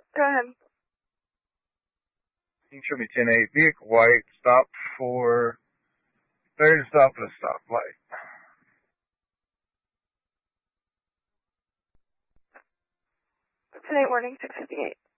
Go ahead. You can show me 10-8. Vehicle white, stop for third stop at a stoplight. 10-8 warning, 658.